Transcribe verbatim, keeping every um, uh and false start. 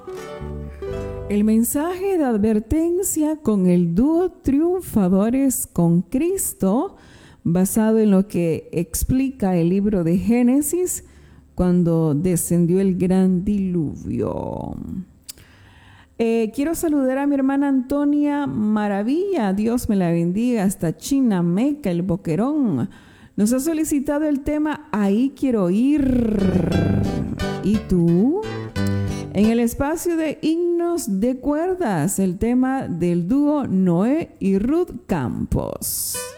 El mensaje de advertencia con el dúo Triunfadores con Cristo, basado en lo que explica el libro de Génesis cuando descendió el gran diluvio. Eh, quiero saludar a mi hermana Antonia Maravilla, Dios me la bendiga, hasta China, Meca, el Boquerón. Nos ha solicitado el tema Ahí quiero ir. ¿Y tú? En el espacio de himnos de cuerdas, el tema del dúo Noé y Ruth Campos.